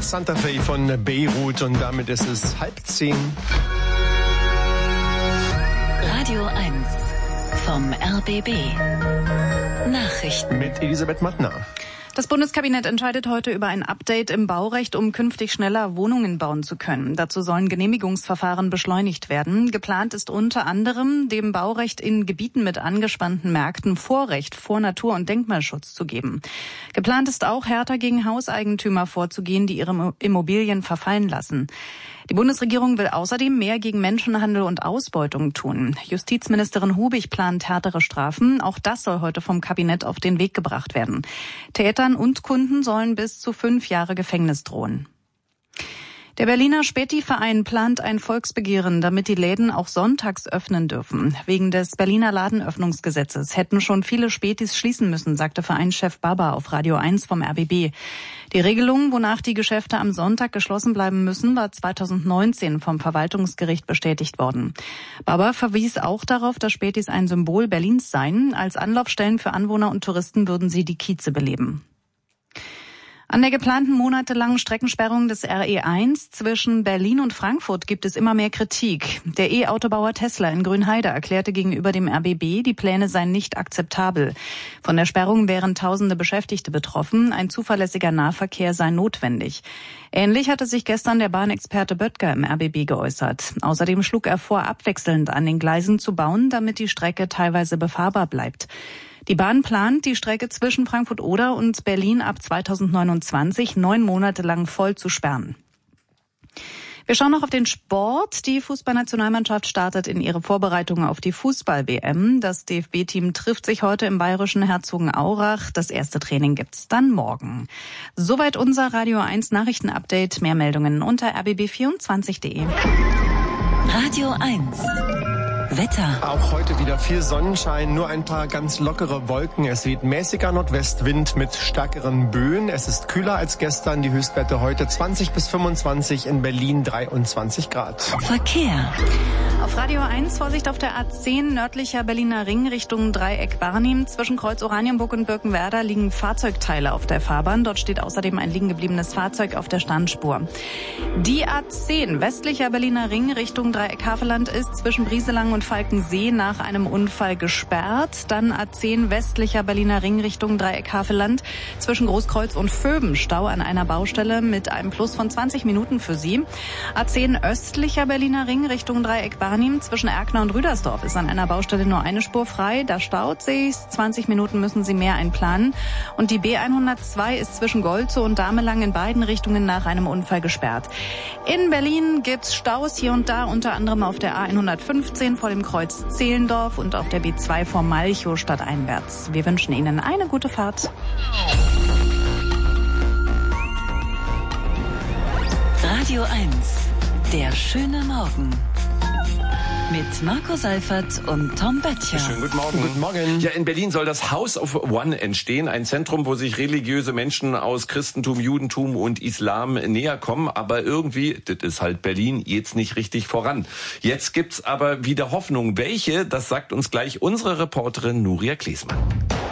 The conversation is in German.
Santa Fe von Beirut und damit ist es 9:30. Radio 1 vom RBB. Nachrichten Mit Elisabeth Mattner. Das Bundeskabinett entscheidet heute über ein Update im Baurecht, um künftig schneller Wohnungen bauen zu können. Dazu sollen Genehmigungsverfahren beschleunigt werden. Geplant ist unter anderem, dem Baurecht in Gebieten mit angespannten Märkten Vorrecht vor Natur- und Denkmalschutz zu geben. Geplant ist auch, härter gegen Hauseigentümer vorzugehen, die ihre Immobilien verfallen lassen. Die Bundesregierung will außerdem mehr gegen Menschenhandel und Ausbeutung tun. Justizministerin Hubig plant härtere Strafen. Auch das soll heute vom Kabinett auf den Weg gebracht werden. Tätern und Kunden sollen bis zu 5 Jahre Gefängnis drohen. Der Berliner Späti-Verein plant ein Volksbegehren, damit die Läden auch sonntags öffnen dürfen. Wegen des Berliner Ladenöffnungsgesetzes hätten schon viele Spätis schließen müssen, sagte Vereinschef Baba auf Radio 1 vom RBB. Die Regelung, wonach die Geschäfte am Sonntag geschlossen bleiben müssen, war 2019 vom Verwaltungsgericht bestätigt worden. Baba verwies auch darauf, dass Spätis ein Symbol Berlins seien. Als Anlaufstellen für Anwohner und Touristen würden sie die Kieze beleben. An der geplanten monatelangen Streckensperrung des RE1 zwischen Berlin und Frankfurt gibt es immer mehr Kritik. Der E-Autobauer Tesla in Grünheide erklärte gegenüber dem RBB, die Pläne seien nicht akzeptabel. Von der Sperrung wären tausende Beschäftigte betroffen, ein zuverlässiger Nahverkehr sei notwendig. Ähnlich hatte sich gestern der Bahnexperte Böttger im RBB geäußert. Außerdem schlug er vor, abwechselnd an den Gleisen zu bauen, damit die Strecke teilweise befahrbar bleibt. Die Bahn plant, die Strecke zwischen Frankfurt-Oder und Berlin ab 2029 9 Monate lang voll zu sperren. Wir schauen noch auf den Sport. Die Fußballnationalmannschaft startet in ihre Vorbereitungen auf die Fußball-WM. Das DFB-Team trifft sich heute im bayerischen Herzogenaurach. Das erste Training gibt's dann morgen. Soweit unser Radio 1 Nachrichtenupdate. Mehr Meldungen unter rbb24.de. Radio 1 Wetter. Auch heute wieder viel Sonnenschein, nur ein paar ganz lockere Wolken. Es weht mäßiger Nordwestwind mit stärkeren Böen. Es ist kühler als gestern. Die Höchstwerte heute 20 bis 25, in Berlin 23 Grad. Verkehr. Auf Radio 1 Vorsicht auf der A10 nördlicher Berliner Ring Richtung Dreieck Barnim. Zwischen Kreuz Oranienburg und Birkenwerder liegen Fahrzeugteile auf der Fahrbahn. Dort steht außerdem ein liegen gebliebenes Fahrzeug auf der Standspur. Die A10 westlicher Berliner Ring Richtung Dreieck Havelland ist zwischen Brieselang und Falkensee nach einem Unfall gesperrt. Dann A10 westlicher Berliner Ring Richtung Dreieck Havelland zwischen Großkreuz und Vöben Stau an einer Baustelle mit einem Plus von 20 Minuten für Sie. A10 östlicher Berliner Ring Richtung Dreieck Barnim zwischen Erkner und Rüdersdorf ist an einer Baustelle nur eine Spur frei. Da staut sich's. 20 Minuten müssen Sie mehr einplanen. Und die B102 ist zwischen Golzow und Damelang in beiden Richtungen nach einem Unfall gesperrt. In Berlin gibt's Staus hier und da, unter anderem auf der A115 vor dem Kreuz Zehlendorf und auf der B2 vor Malchow stadteinwärts. Wir wünschen Ihnen eine gute Fahrt. Radio 1, der schöne Morgen. Mit Marco Seifert und Tom Böttcher. Schönen guten Morgen. Guten Morgen. Ja, in Berlin soll das House of One entstehen. Ein Zentrum, wo sich religiöse Menschen aus Christentum, Judentum und Islam näher kommen. Aber irgendwie, das ist halt Berlin, jetzt nicht richtig voran. Jetzt gibt's aber wieder Hoffnung. Welche, das sagt uns gleich unsere Reporterin Nuria Klesmann.